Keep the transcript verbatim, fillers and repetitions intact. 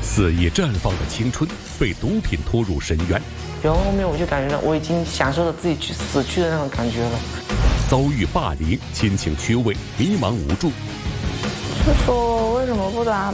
肆意绽放的青春被毒品拖入深渊。 然后后面我就感觉到我已经享受了自己去死去的那种感觉了。 遭遇霸凌，心情缺位，迷茫无助。 是说为什么不打